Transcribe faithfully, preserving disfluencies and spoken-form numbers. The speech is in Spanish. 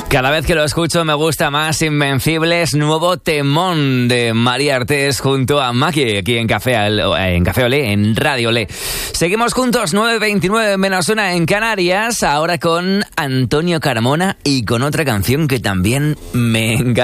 Cada vez que lo escucho me gusta más. Invencibles, nuevo temón de María Artés junto a Maki, aquí en Café, en Café Olé, en Radio Olé. Seguimos juntos, nueve veintinueve menos una en Canarias, ahora con Antonio Carmona y con otra canción que también me encanta.